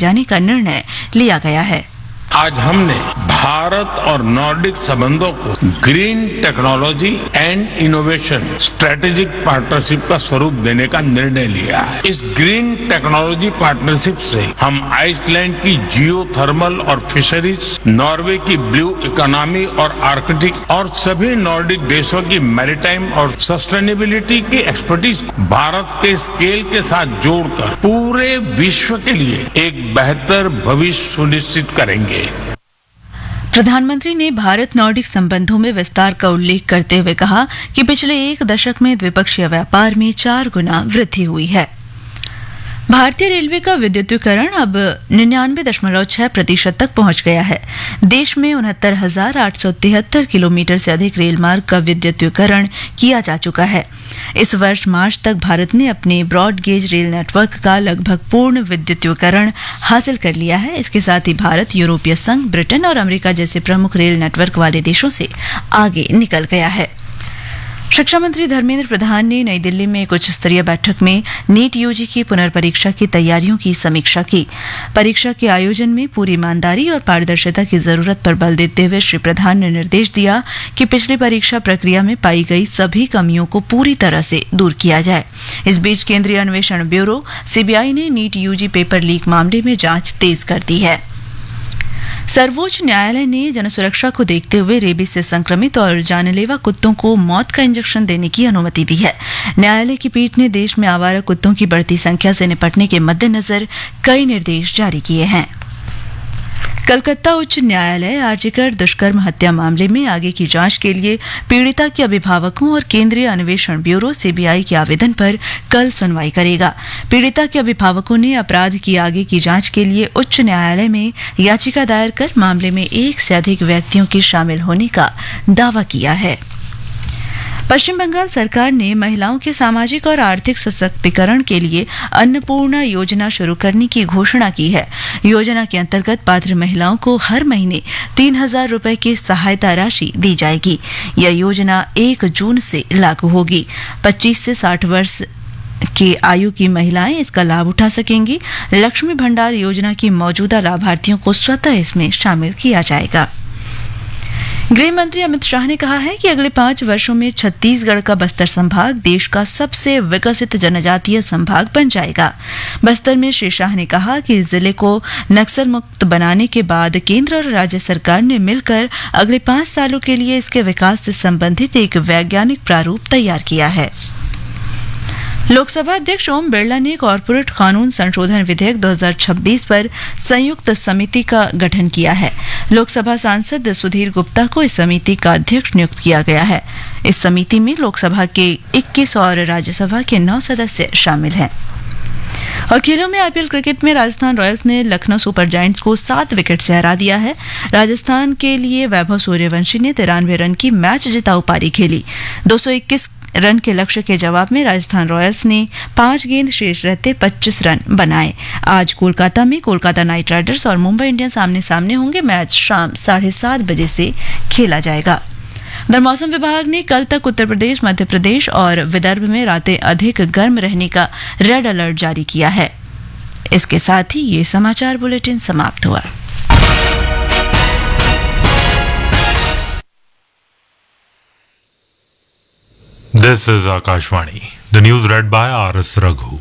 जाने का निर्णय लिया गया है। आज हमने भारत और नॉर्डिक संबंधों को green technology and innovation strategic partnership का स्वरूप देने का निर्णय लिया है। इस ग्रीन टेक्नोलॉजी पार्टनरशिप से हम आइसलैंड की जियोथर्मल और फिशरीज, नॉर्वे की ब्लू इकोनॉमी और आर्कटिक और सभी नॉर्डिक देशों की मैरीटाइम और सस्टेनेबिलिटी की एक्सपर्टीज भारत के स्केल के साथ जोड़कर पूरे विश्व के लिए एक बेहतर भविष्य सुनिश्चित करेंगे। प्रधानमंत्री ने भारत नॉर्डिक संबंधों में विस्तार का उल्लेख करते हुए कहा कि पिछले एक दशक में द्विपक्षीय व्यापार में 4 गुना वृद्धि हुई है। भारतीय रेलवे का विद्युतीकरण अब 99.6% तक पहुंच गया है। देश में 69,873 किलोमीटर से अधिक रेल मार्ग का विद्युतीकरण किया जा चुका है। इस वर्ष मार्च तक भारत ने अपने ब्रॉड गेज रेल नेटवर्क का लगभग पूर्ण विद्युतीकरण हासिल कर लिया है। इसके साथ ही भारत यूरोपीय संघ, ब्रिटेन और अमेरिका जैसे प्रमुख रेल नेटवर्क वाले देशों से आगे निकल गया है। शिक्षा मंत्री धर्मेंद्र प्रधान ने नई दिल्ली में एक उच्च स्तरीय बैठक में नीट यूजी की पुनर्परीक्षा की तैयारियों की समीक्षा की। परीक्षा के आयोजन में पूरी ईमानदारी और पारदर्शिता की जरूरत पर बल देते हुए श्री प्रधान ने निर्देश दिया कि पिछली परीक्षा प्रक्रिया में पाई गई सभी कमियों को पूरी तरह से दूर किया जाए। इस बीच केंद्रीय अन्वेषण ब्यूरो सीबीआई ने नीट यूजी पेपर लीक मामले में जांच तेज कर दी है। सर्वोच्च न्यायालय ने जनसुरक्षा को देखते हुए रेबीज से संक्रमित और जानलेवा कुत्तों को मौत का इंजेक्शन देने की अनुमति दी है। न्यायालय की पीठ ने देश में आवारा कुत्तों की बढ़ती संख्या से निपटने के मद्देनजर कई निर्देश जारी किए हैं। कलकत्ता उच्च न्यायालय आर्जिकर दुष्कर्म हत्या मामले में आगे की जांच के लिए पीड़िता के अभिभावकों और केंद्रीय अन्वेषण ब्यूरो सीबीआई के आवेदन पर कल सुनवाई करेगा। पीड़िता के अभिभावकों ने अपराध की आगे की जांच के लिए उच्च न्यायालय में याचिका दायर कर मामले में 1 से अधिक व्यक्तियों के शामिल होने का दावा किया है। पश्चिम बंगाल सरकार ने महिलाओं के सामाजिक और आर्थिक सशक्तिकरण के लिए अन्नपूर्णा योजना शुरू करने की घोषणा की है। योजना के अंतर्गत पात्र महिलाओं को हर महीने 3,000 रुपए की सहायता राशि दी जाएगी। यह योजना 1 जून से लागू होगी। 25 से 60 वर्ष की आयु की महिलाएं इसका लाभ उठा सकेंगी। लक्ष्मी भंडार योजना की मौजूदा लाभार्थियों को स्वतः इसमें शामिल किया जाएगा। गृह मंत्री अमित शाह ने कहा है कि अगले 5 वर्षों में छत्तीसगढ़ का बस्तर संभाग देश का सबसे विकसित जनजातीय संभाग बन जाएगा। बस्तर में श्री शाह ने कहा कि जिले को नक्सल मुक्त बनाने के बाद केंद्र और राज्य सरकार ने मिलकर अगले 5 सालों के लिए इसके विकास से संबंधित एक वैज्ञानिक प्रारूप तैयार किया है। लोकसभा अध्यक्ष ओम बिरला ने कॉर्पोरेट कानून संशोधन विधेयक 2026 पर संयुक्त समिति का गठन किया है। लोकसभा सांसद सुधीर गुप्ता को इस समिति का अध्यक्ष नियुक्त किया गया है। इस समिति में लोकसभा के 21 और राज्यसभा के 9 सदस्य शामिल हैं। और खेलों में आईपीएल क्रिकेट में राजस्थान रॉयल्स ने लखनऊ सुपर जायंट्स को 7 विकेट से हरा दिया है। राजस्थान के लिए वैभव सूर्यवंशी ने 93 रन की मैच जिताऊ पारी खेली। 221 रन के लक्ष्य के जवाब में राजस्थान रॉयल्स ने 5 गेंद शेष रहते 25 रन बनाए। आज कोलकाता में कोलकाता नाइट राइडर्स और मुंबई इंडियंस आमने सामने होंगे। मैच शाम 7:30 बजे से खेला जाएगा। उधर मौसम विभाग ने कल तक उत्तर प्रदेश, मध्य प्रदेश और विदर्भ में रातें अधिक गर्म रहने का रेड अलर्ट जारी किया है। इसके साथ ही ये समाचार बुलेटिन समाप्त हुआ। This is Akashvani. The news read by R.S. Raghu.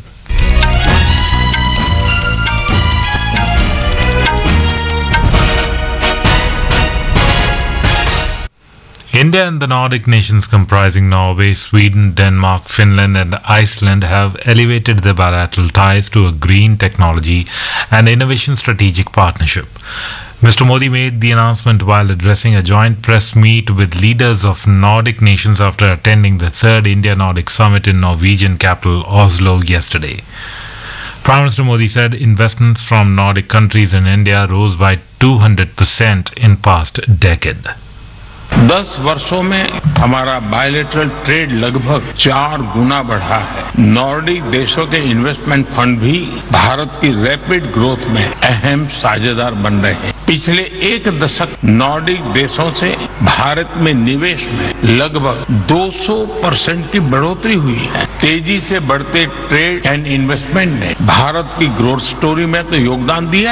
India and the Nordic nations comprising Norway, Sweden, Denmark, Finland and Iceland have elevated their bilateral ties to a green technology and innovation strategic partnership. Mr. Modi made the announcement while addressing a joint press meet with leaders of Nordic nations after attending the 3rd India-Nordic Summit in Norwegian capital Oslo yesterday. Prime Minister Modi said investments from Nordic countries in India rose by 200% in past decade. 10 वर्षों में हमारा bilateral trade लगभग 4 गुना बढ़ा है। Nordic देशों के investment fund भी भारत की रैपिड ग्रोथ में अहम साझेदार बन रहे हैं। पिछले 1 दशक नॉर्डिक देशों से भारत में निवेश में लगभग 200% की बढ़ोतरी हुई है। तेजी से बढ़ते ट्रेड एंड इन्वेस्टमेंट ने भारत की ग्रोथ स्टोरी में तो योगदान दिया